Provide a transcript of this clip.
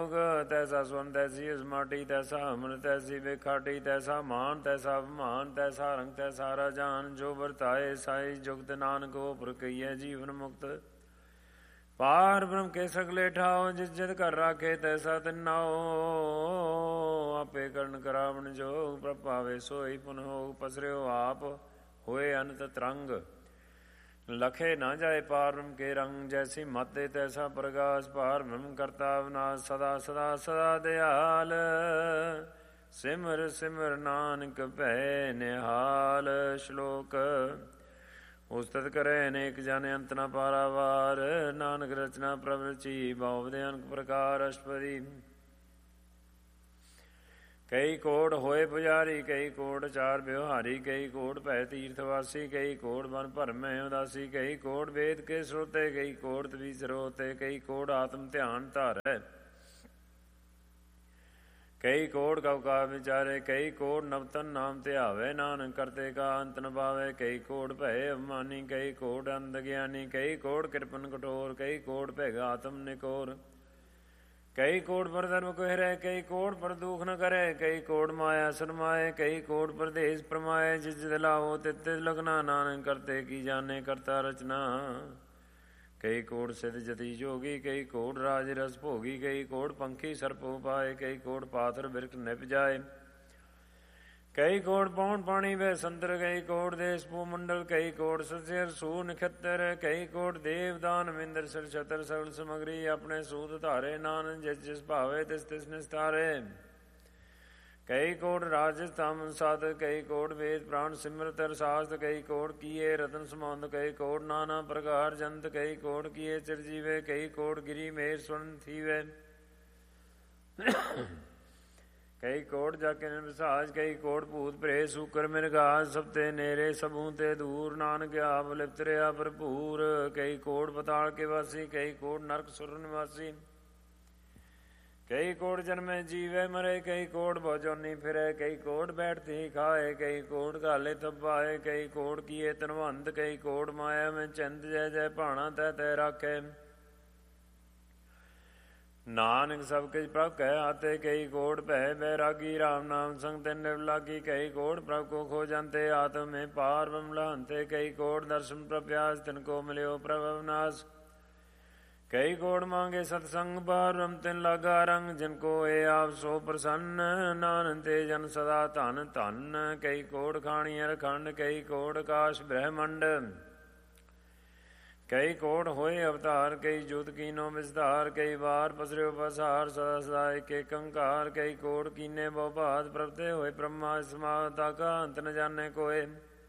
ਤੈਸਾ ਸੁਨ ਤੈਸੀ ਇਸ ਮਾਟੀ, ਤੈਸਾ ਅਮਰ ਤੈਸੀ ਬੇਖਾਟੀ, ਤੈਸਾ ਮਾਨ ਤੈਸਾ ਅਭਿਮਾਨ, ਤੈਸਾ ਰੰਗ ਤੈਸਾ ਰਾਜਾਨ। ਜੋ ਵਰਤਾਏ ਸਾਈ ਜੁਗਤ, ਨਾਨਕ ਉਹ ਪ੍ਰਕਈਐ ਜੀਵਨ ਮੁਕਤ। ਪਾਰ ਬ੍ਰਹਮ ਕੇ ਸਗਲੇ ਠਾਓ, ਜਿਸ ਜਿਤ ਘਰ ਰਾਖੇ ਤੈਸਾ ਤਿਨਾਓ। ਆਪੇ ਕਰਨ ਕਰਾਵਣ ਜੋਗ, ਪ੍ਰਭ ਭਾਵੇ ਸੋਈ ਪੁਨ ਹੋਗ। ਪਸਰਿਓ ਆਪ ਹੋਏ ਅਨੰਤ ਤਰੰਗ, ਲਖੇ ਨਾ ਜਾਏ ਪਾਰ ਬ੍ਰਹਮ ਕੇ ਰੰਗ। ਜੈਸੀ ਮਤੇ ਤੈਸਾ ਪ੍ਰਗਾਸ, ਪਾਰ ਬ੍ਰਹਮ ਕਰਤਾ ਵਿਨਾਸ਼। ਸਦਾ ਸਦਾ ਸਦਾ ਦਿਆਲ, ਸਿਮਰ ਸਿਮਰ ਨਾਨਕ ਭੈ ਨਿਹਾਲ। ਸ਼ਲੋਕ ਉਸਤਤ ਕਰੇ ਅਨੇਕ ਜਨ, ਅੰਤ ਨ ਪਾਰਾਵਾਰ। ਨਾਨਕ ਰਚਨਾ ਪ੍ਰਭ ਰਚੀ, ਬਾਵਦੇ ਅਨਕ ਪ੍ਰਕਾਰ। ਅਸ਼ਟਪਦੀ ਕਈ ਕੋਟ ਹੋਏ ਪੁਜਾਰੀ, ਕਈ ਕੋਟ ਚਾਰ ਬਿਵਹਾਰੀ। ਕਈ ਕੋਟ ਭੈ ਤੀਰਥਵਾਸੀ, ਕਈ ਕੋਟ ਬਨ ਭਰਮੈ ਉਦਾਸੀ। ਕਈ ਕੋਟ ਵੇਦ ਕੇ ਸਰੋਤੇ, ਕਈ ਕੋਟ ਤਵੀ ਸਰੋਤੇ। ਕਈ ਕੋਟ ਆਤਮ ਧਿਆਨ ਧਾਰੈ, ਕਈ ਕੋਟ ਕਉ ਕਾ ਵਿਚਾਰੇ। ਕਈ ਕੋਟ ਨਵਤਨ ਨਾਮ ਧਿਆਵੇ, ਨਾਨਕ ਕਰਤੇ ਕਾ ਅੰਤ ਨ ਪਾਵੇ। ਕਈ ਕੋਟ ਭੈ ਅਭਿਮਾਨੀ, ਕਈ ਕੋਟ ਅੰਧ ਗਿਆਨੀ। ਕਈ ਕੋਟ ਕਿਰਪਨ ਕਠੋਰ, ਕਈ ਕੋਟ ਭੇਗਾ ਆਤਮ ਨਿਕੋਰ। ਕਈ ਕੋਟ ਪਰ ਧਰਮ ਕੁਹਿਰੈ, ਕਈ ਕੋਟ ਪਰ ਦੁਖ ਨ ਕਰੇ। ਕਈ ਕੋਟ ਮਾਇਆ ਸਰਮਾਏ, ਕਈ ਕੋਟ ਪਰਦੇਸ ਪ੍ਰਮਾਏ। ਜਿਸ ਜਿਤ ਲਾਵੋ ਤਿਤ ਤਿਤ ਲਗਨਾ, ਨਾਨਕ ਕਰਤੇ ਕੀ ਜਾਣੇ ਕਰਤਾ ਰਚਨਾ। ਕਈ ਕੋਟ ਸਿਧ ਜਤੀ ਜੋਗੀ, ਕਈ ਕੋਟ ਰਾਜ ਰਸ ਭੋਗੀ। ਕਈ ਕੋਟ ਪੰਖੀ ਸਰਪ ਉਪਾਏ, ਕਈ ਕੋਟ ਪਾਥਰ ਬਿਰਖ ਨਿਪ ਜਾਏ। ਕਈ ਕੋਟ ਪੌਣ ਪਾਣੀ ਵੈ ਸੰਤਰ, ਕਈ ਕੋਟ ਦੇਸ ਭੂ ਮੰਡਲ। ਕਈ ਕੋਟ ਸਸਿਰ ਸੂ ਨਖੱਤਰ, ਕਈ ਕੋਟ ਦੇਵ ਦਾਨ ਮਿੰਦਰ ਸਿਰ ਛਤਰ। ਸਗਲ ਸਮਗਰੀ ਆਪਣੇ ਸੂਤ ਧਾਰੇ, ਨਾਨਕ ਜਿਸ ਜਿਸ ਭਾਵੇ ਤਿਸ ਤਿਸ ਨਿਸਤਾਰੇ। ਕਈ ਕੋਟ ਰਾਜਸਥਾਮ ਸਾਧ, ਕਈ ਕੋਟ ਵੇਦ ਪ੍ਰਾਣ ਸਿਮਰਤ ਅਰਸਾਸਤ। ਕਈ ਕੋਟ ਕੀਏ ਰਤਨ ਸਮੁੰਦ, ਕਈ ਕੋਟ ਨਾਨਾ ਪ੍ਰਕਾਰ ਜੰਤ। ਕਈ ਕੋਟ ਕੀਏ ਚਿਰਜੀਵੇ, ਕਈ ਕੋਟ ਗਿਰੀ ਮੇਰ ਸੁਣ ਥੀਵੇ। ਕਈ ਕੋਟ ਜਾ ਕੇ ਨਿਰਸਾਜ, ਕਈ ਕੋਟ ਭੂਤ ਭਰੇ ਸੂਕਰ ਮਿਰਗਾਜ। ਸਭ ਤੇ ਨੇਰੇ ਸਭੂ ਤੇ ਦੂਰ, ਨਾਨਕ ਆਪ ਲਿਪਤ ਰਿਹਾ ਭਰਪੂਰ। ਕਈ ਕੋਟ ਪਤਾਲ ਕੇ ਵਾਸੀ, ਕਈ ਕੋਟ ਨਰਕ ਸੁਰ ਨਿਵਾਸੀ। ਕਈ ਕੋਟ ਜਨਮੇ ਜੀਵੇ ਮਰੇ, ਕਈ ਕੋਟ ਭਜੋਨੀ ਫਿਰੇ। ਕਈ ਕੋਟ ਬੈਠਤੀ ਖਾਏ, ਕਈ ਕੋਟ ਘਾਲੇ ਤਬਾਏ। ਕਈ ਕੋਟ ਕੀਏ ਤਨਵੰਤ, ਕਈ ਕੋਟ ਮਾਇਆ ਮੈਂ ਚੰਦ। ਜੈ ਜੈ ਭਾਣਾ ਤੈ ਤੈ ਰਾਖੇ, ਨਾਨਕ ਸਭ ਕਿਛ ਪ੍ਰਭ ਕਹਿ ਆਤੇ। ਕਈ ਕੋਟ ਭੈ ਬੈਰਾਗੀ, ਰਾਮ ਨਾਮ ਸੰਗ ਤੇ ਨਿਰਲਾਗੀ। ਕਈ ਕੋਟ ਪ੍ਰਭ ਕੋ ਖੋ ਜਾਂਤੇ, ਆਤਮ ਮੇ ਪਾਰ ਬ੍ਰਹਮ ਲਹੰਤੇ। ਕਈ ਕੋਟ ਦਰਸ਼ਨ ਪ੍ਰਭਿਆਸ, ਤਿਨ ਕੋ ਮਿਲਿਓ ਪ੍ਰਭ ਅਵਨਾਸ। ਕਈ ਕੋਟ ਮਾਂਗੇ ਸਤਸੰਗ, ਪਾਰ ਬ੍ਰਹਮ ਤਿਨ ਲਾਗਾ ਰੰਗ। ਜਿਨ ਕੋ ਏ ਆਪ ਸੋ ਪ੍ਰਸੰਨ, ਨਾਨਕ ਤੇ ਜਨ ਸਦਾ ਧਨ ਧਨ। ਕਈ ਕੋਟ ਖਾਣੀ ਅਰਖੰਡ, ਕਈ ਕੋਟ ਆਕਾਸ਼ ਬ੍ਰਹਮੰਡ। ਕਈ ਕੋਟ ਹੋਏ ਅਵਤਾਰ, ਕਈ ਜੁਤ ਕੀਨੋ ਵਿਸਤਾਰ। ਕਈ ਵਾਰ ਪਸਰਿਓ ਪਸਾਰ, ਸਦਾ ਸਦਾ ਏਕ ਏਕ ਓੰਕਾਰ। ਕਈ ਕੋਟ ਕੀਨੇ ਬਹੁ ਭਾਤ, ਪ੍ਰਭ ਤੇ ਹੋਏ ਬ੍ਰਹਮਾ ਸਮਾਦ। ਤਾ ਕਾ ਅੰਤ ਨ ਜਾਣੇ ਕੋਏ,